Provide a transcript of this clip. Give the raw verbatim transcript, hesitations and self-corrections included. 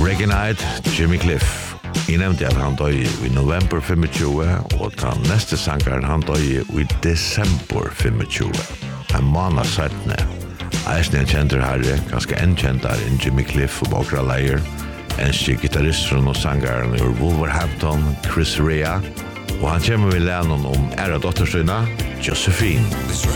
Reggae Night, Jimmy Cliff. Jeg nevnte at han døg i november tjue-fem, og den neste sangeren han døg i desember tjue-fem. En måned settene. Eisen en kjenter herre, ganske en kjentere enn Jimmy Cliff og Bokra Leyer. Enske gitarristeren og sangeren i Wolverhampton, Chris Rea. Og han kommer vi lære noen om ære dottersøyna, Josephine.